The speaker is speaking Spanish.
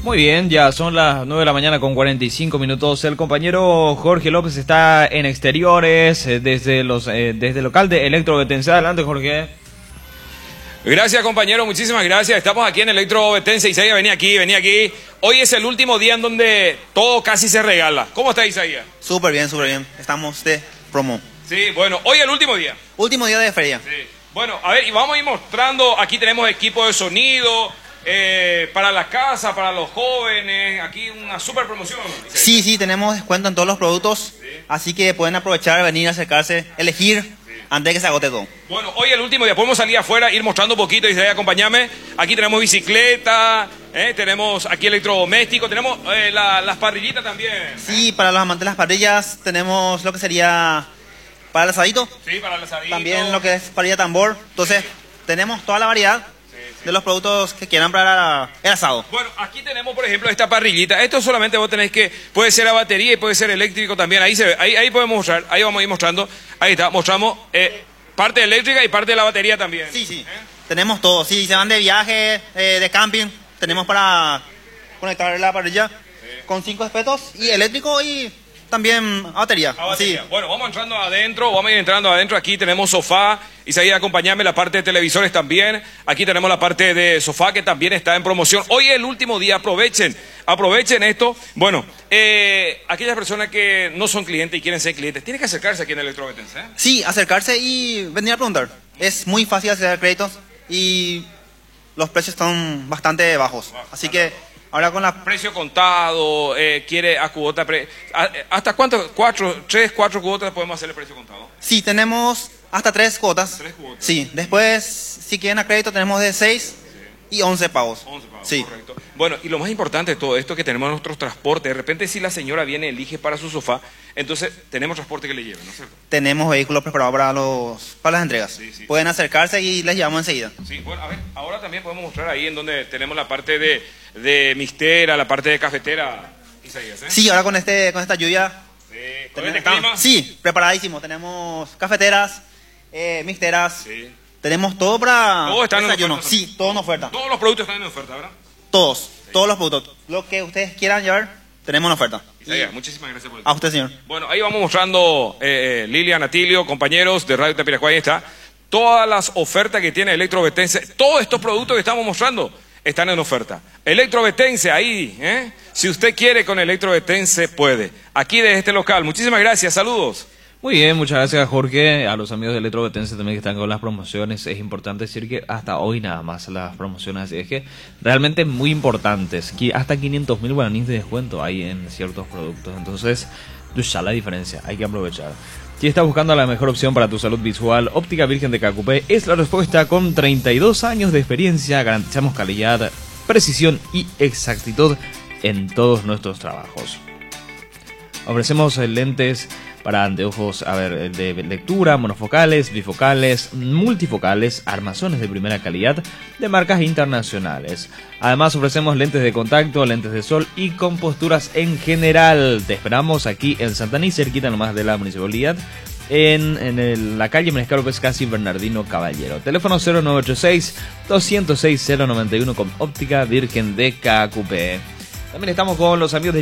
Muy bien, ya son las 9 de la mañana con 45 minutos. El compañero Jorge López está en exteriores, desde el local de Electrovetense. Adelante, Jorge. Gracias, compañero, muchísimas gracias. Estamos aquí en Electrovetense. Isaías, vení aquí. Hoy es el último día en donde todo casi se regala. ¿Cómo está, Isaías? Súper bien. Estamos de promo. Sí, bueno, hoy es el último día. Último día de feria. Sí. Bueno, a ver, y vamos a ir mostrando. Aquí tenemos equipo de sonido, para la casa, para los jóvenes. Aquí una super promoción. Sí, tenemos descuento en todos los productos. Sí. Así que pueden aprovechar, venir, acercarse, elegir antes de que se agote todo. Bueno, hoy es el último día. Podemos salir afuera, ir mostrando un poquito. Isaías, acompáñame. Aquí tenemos bicicleta, tenemos aquí electrodoméstico, tenemos las parrillitas también. Sí, para los amantes de las parrillas tenemos lo que sería para el asadito. Sí, para el asadito. También lo que es parrilla tambor. Entonces, tenemos toda la variedad de los productos que quieran para el asado. Bueno, aquí tenemos, por ejemplo, esta parrillita. Esto solamente vos tenés que, puede ser a batería y puede ser eléctrico también. Ahí se ve, ahí podemos mostrar, ahí vamos a ir mostrando. Ahí está, mostramos parte eléctrica y parte de la batería también. Sí. Tenemos todo. Si se van de viaje, de camping, tenemos para conectar la parrilla con 5 espetos y eléctrico y también a batería. Sí. Bueno, vamos a ir entrando adentro. Aquí tenemos sofá. Isaías, acompáñame, la parte de televisores también. Aquí tenemos la parte de sofá que también está en promoción. Hoy es el último día, aprovechen esto. Bueno, aquellas personas que no son clientes y quieren ser clientes, tienen que acercarse aquí en Electrovetense. Sí, acercarse y venir a preguntar. Es muy fácil hacer créditos y los precios están bastante bajos. Así que ahora con la precio contado, quiere a cuota, ¿hasta cuánto? 3, 4 cuotas podemos hacer el precio contado? Sí, tenemos hasta 3 cuotas. 3 cuotas. Sí, después, si quieren a crédito, tenemos de 6 y 11 pagos. 11 pagos, sí. Correcto. Bueno, y lo más importante de todo esto es que tenemos nuestros transportes. De repente, si la señora viene, elige para su sofá, entonces tenemos transporte que le lleve, ¿no es cierto? Tenemos vehículos preparados para las entregas. Sí. Pueden acercarse y les llevamos enseguida. Sí, bueno, a ver, ahora también podemos mostrar ahí en donde tenemos la parte de mistera, la parte de cafetera, Isaías, Sí, ahora con esta lluvia. ¿Con este clima? Sí, preparadísimo. Tenemos cafeteras, misteras. Sí. Tenemos todo para todo está desayuno. En oferta. Sí, todo en oferta. Todos los productos están en oferta, ¿verdad? Todos los productos. Lo que ustedes quieran llevar, tenemos en oferta. Isaías, muchísimas gracias por el tiempo. A usted, señor. Bueno, ahí vamos mostrando, Lilian, Atilio, compañeros de Radio Tapiracuay, ahí está. Todas las ofertas que tiene Electrovetense, todos estos productos que estamos mostrando están en oferta. Electrovetense, ahí, si usted quiere con Electrovetense, puede. Aquí desde este local. Muchísimas gracias, saludos. Muy bien, muchas gracias, Jorge. A los amigos de Electrovetense también que están con las promociones. Es importante decir que hasta hoy nada más las promociones, así es que realmente muy importantes. Hasta 500.000 guaraníes de descuento hay en ciertos productos. Entonces, ya la diferencia, hay que aprovechar. Si estás buscando la mejor opción para tu salud visual, Óptica Virgen de Cacupé es la respuesta. Con 32 años de experiencia, garantizamos calidad, precisión y exactitud en todos nuestros trabajos. Ofrecemos lentes para anteojos, de lectura, monofocales, bifocales, multifocales, armazones de primera calidad de marcas internacionales. Además ofrecemos lentes de contacto, lentes de sol y con posturas en general. Te esperamos aquí en Santaní, cerquita nomás de la municipalidad, en la calle Menescal López, casi Bernardino Caballero. Teléfono 0986-206-091 con Óptica Virgen de Cacupé. También estamos con los amigos de